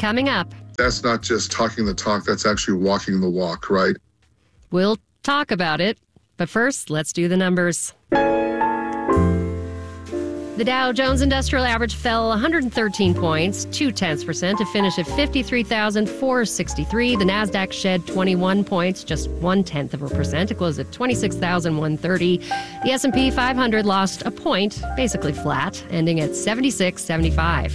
coming up. That's not just talking the talk, that's actually walking the walk, right? We'll talk about it, but first, let's do the numbers. The Dow Jones Industrial Average fell 113 points, 0.2% to finish at 53,463. The Nasdaq shed 21 points, just 0.1%. It closed at 26,130. The S&P 500 lost a point, basically flat, ending at 76.75.